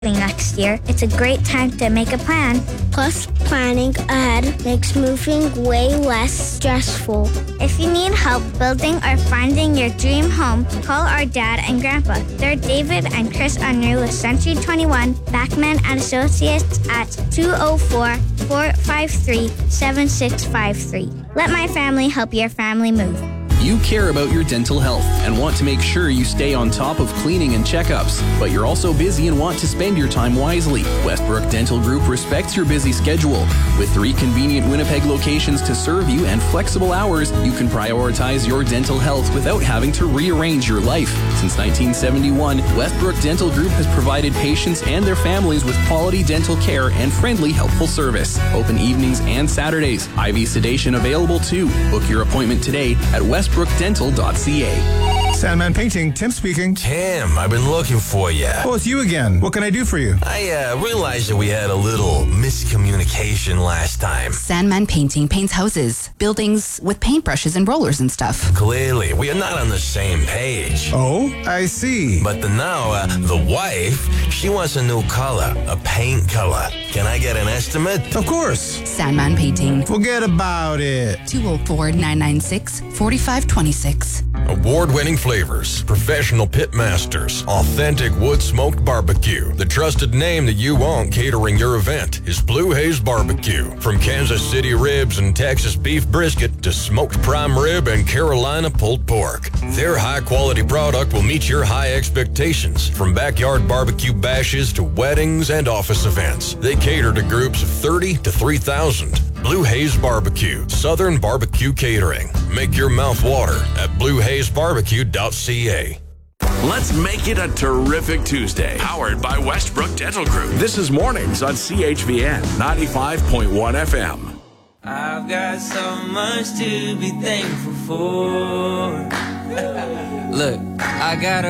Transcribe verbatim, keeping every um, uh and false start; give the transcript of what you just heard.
next year, it's a great time to make a plan. Plus, planning ahead makes moving way less stressful. If you need help building or finding your dream home, call our dad and grandpa. They're David and Chris Unruh with Century twenty-one, Backman and Associates at two oh four, four five three, seven six five three. Let my family help your family move. You care about your dental health and want to make sure you stay on top of cleaning and checkups, but you're also busy and want to spend your time wisely. Westbrook Dental Group respects your busy schedule. With three convenient Winnipeg locations to serve you and flexible hours, you can prioritize your dental health without having to rearrange your life. Since nineteen seventy-one, Westbrook Dental Group has provided patients and their families with quality dental care and friendly, helpful service. Open evenings and Saturdays. I V sedation available too. Book your appointment today at westbrook dental dot c a. Sandman Painting, Tim speaking. Tim, I've been looking for you. Oh, it's you again. What can I do for you? I uh, realized that we had a little miscommunication last time. Sandman Painting paints houses, buildings with paintbrushes and rollers and stuff. Clearly, we are not on the same page. Oh, I see. But the, now, uh, the wife, she wants a new color, a paint color. Can I get an estimate? Of course. Sandman Painting. Forget about it. two oh four, nine nine six, four five two six. Award-winning flavors, professional pit masters, authentic wood-smoked barbecue. The trusted name that you want catering your event is Blue Haze Barbecue. From Kansas City ribs and Texas beef brisket to smoked prime rib and Carolina pulled pork, their high-quality product will meet your high expectations. From backyard barbecue bashes to weddings and office events, they cater to groups of thirty to three thousand. Blue Haze Barbecue, Southern Barbecue Catering. Make your mouth water at blue haze barbecue dot c a. Let's make it a terrific Tuesday. Powered by Westbrook Dental Group. This is Mornings on C H V N ninety-five point one F M. I've got so much to be thankful for. Look, I got a